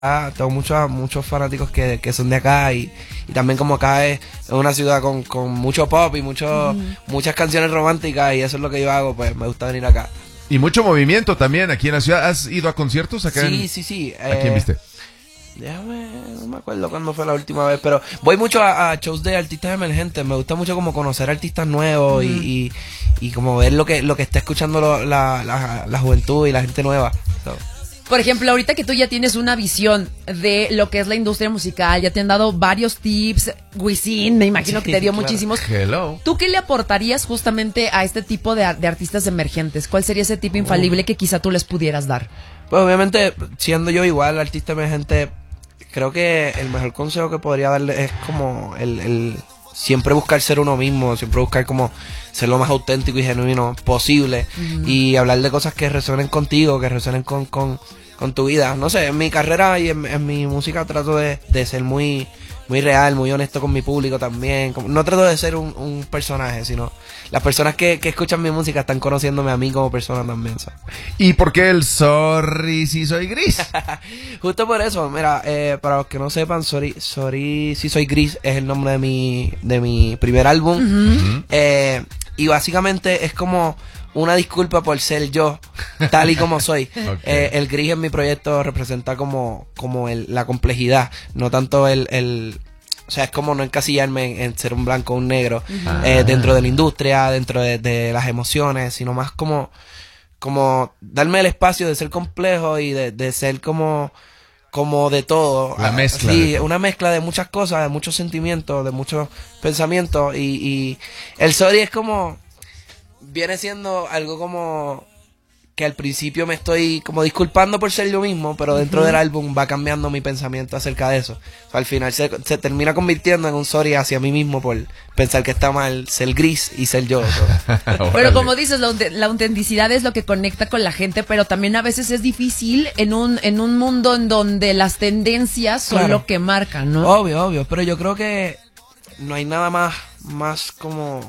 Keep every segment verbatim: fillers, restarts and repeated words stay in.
Ah, tengo muchos muchos fanáticos que, que son de acá y, y también como acá es, es una ciudad con, con mucho pop y mucho, mm. muchas canciones románticas y eso es lo que yo hago, pues me gusta venir acá. Y mucho movimiento también aquí en la ciudad. ¿Has ido a conciertos acá? Sí, en... sí, sí. ¿A quién viste? Déjame, no me acuerdo cuándo fue la última vez, pero voy mucho a, a shows de artistas emergentes. Me gusta mucho como conocer artistas nuevos mm. y, y, y como ver lo que, lo que está escuchando lo, la, la, la juventud y la gente nueva. So. Por ejemplo, ahorita que tú ya tienes una visión de lo que es la industria musical, ya te han dado varios tips, Wisin, me imagino sí, que te dio claro. muchísimos. Hello. ¿Tú qué le aportarías justamente a este tipo de, de artistas emergentes? ¿Cuál sería ese tip infalible que quizá tú les pudieras dar? Pues obviamente, siendo yo igual artista emergente, creo que el mejor consejo que podría darle es como el, el siempre buscar ser uno mismo, siempre buscar como ser lo más auténtico y genuino posible uh-huh. y hablar de cosas que resuenen contigo, que resuenen con, con, con tu vida. No sé, en mi carrera y en, en mi música trato de, de ser muy muy real, muy honesto con mi público también. No trato de ser un, un personaje, sino las personas que, que escuchan mi música están conociéndome a mí como persona también, ¿sabes? ¿Y por qué el Sorry si soy gris? Justo por eso, mira, eh, para los que no sepan, Sorry, Sorry si soy gris es el nombre de mi, de mi primer álbum. Uh-huh. eh, y básicamente es como una disculpa por ser yo, tal y como soy. Okay. Eh, el gris en mi proyecto representa como, como el, la complejidad, no tanto el, el... O sea, es como no encasillarme en, en ser un blanco o un negro uh-huh. eh, dentro de la industria, dentro de, de las emociones, sino más como, como darme el espacio de ser complejo y de, de ser como... como de todo. La mezcla. Sí, una mezcla de muchas cosas, de muchos sentimientos, de muchos pensamientos. Y, y el sorry es como... viene siendo algo como... que al principio me estoy como disculpando por ser yo mismo, pero dentro uh-huh. del álbum va cambiando mi pensamiento acerca de eso. O sea, al final se, se termina convirtiendo en un sorry hacia mí mismo por pensar que está mal ser gris y ser yo. Pero como dices, la, la autenticidad es lo que conecta con la gente, pero también a veces es difícil en un, en un mundo en donde las tendencias son claro. lo que marcan, ¿no? Obvio, obvio, pero yo creo que no hay nada más, más como...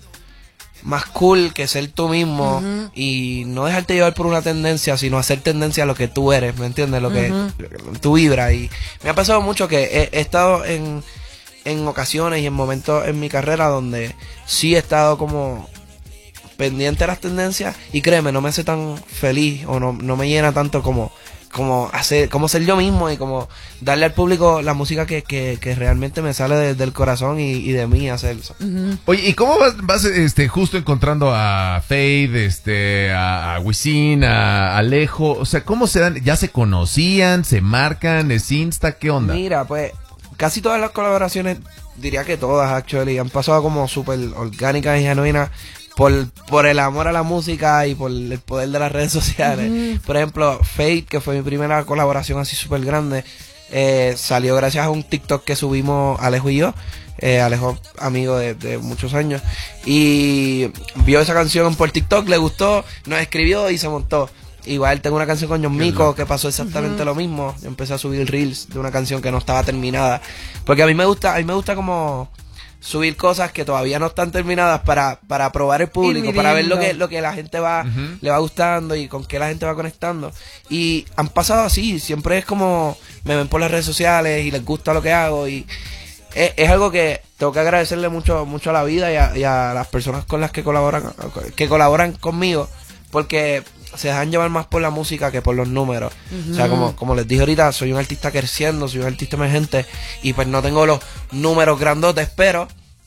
más cool que ser tú mismo uh-huh. y no dejarte llevar por una tendencia, sino hacer tendencia a lo que tú eres, ¿me entiendes? Lo que uh-huh. tú vibras. Y me ha pasado mucho que he, he estado en, en ocasiones y en momentos en mi carrera donde sí he estado como pendiente de las tendencias y créeme, no me hace tan feliz o no, no me llena tanto como como hacer, como ser yo mismo y como darle al público la música que, que, que realmente me sale de, del corazón y, y de mí hacer eso. Uh-huh. Oye, ¿y cómo vas, vas este, justo encontrando a Fade, este, a, a Wisin, a Alejo? O sea, ¿cómo se dan? ¿Ya se conocían? ¿Se marcan? ¿Es Insta? ¿Qué onda? Mira, pues, casi todas las colaboraciones, diría que todas, actually, han pasado como súper orgánicas y genuinas. Por, por el amor a la música y por el poder de las redes sociales. Uh-huh. Por ejemplo, Fate, que fue mi primera colaboración así súper grande, eh, salió gracias a un TikTok que subimos Alejo y yo. Eh, Alejo, amigo de, de muchos años. Y vio esa canción por TikTok, le gustó, nos escribió y se montó. Igual tengo una canción con John Mico que pasó exactamente uh-huh. lo mismo. Yo empecé a subir reels de una canción que no estaba terminada. Porque a mí me gusta, a mí me gusta como... subir cosas que todavía no están terminadas para, para probar el público, para ver lo que, lo que la gente va, uh-huh. le va gustando y con qué la gente va conectando. Y han pasado así, siempre es como me ven por las redes sociales y les gusta lo que hago y es, es algo que tengo que agradecerle mucho, mucho a la vida y a, y a las personas con las que colaboran, que colaboran conmigo, porque se dejan llevar más por la música que por los números. Uh-huh. O sea, como, como les dije ahorita, soy un artista creciendo, soy un artista emergente y pues no tengo los números grandotes, pero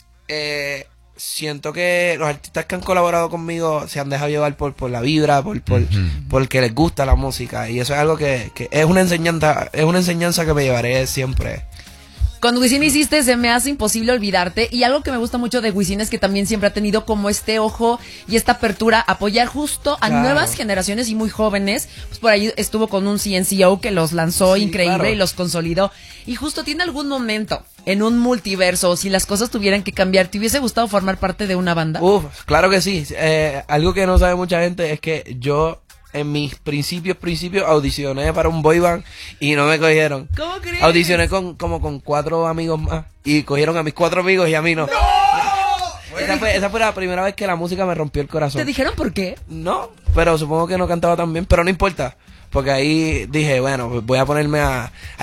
eh, siento que los artistas que han colaborado conmigo se han dejado llevar por, por la vibra, por, por uh-huh. porque les gusta la música y eso es algo que, que es una enseñanza, es una enseñanza que me llevaré siempre. Cuando Wisin hiciste Se me hace imposible olvidarte, y algo que me gusta mucho de Wisin es que también siempre ha tenido como este ojo y esta apertura a apoyar justo a claro. nuevas generaciones y muy jóvenes. Pues por ahí estuvo con un C N C O que los lanzó sí, increíble claro. y los consolidó. Y justo tiene algún momento en un multiverso, si las cosas tuvieran que cambiar, ¿te hubiese gustado formar parte de una banda? Uf, claro que sí. Eh, algo que no sabe mucha gente es que yo en mis principios, principios, audicioné para un boy band y no me cogieron. ¿Cómo crees? Audicioné con, como con cuatro amigos más y cogieron a mis cuatro amigos y a mí no. ¡No! Esa fue, esa fue la primera vez que la música me rompió el corazón. ¿Te dijeron por qué? No, pero supongo que no cantaba tan bien, pero no importa. porque ahí dije, bueno, voy a ponerme a,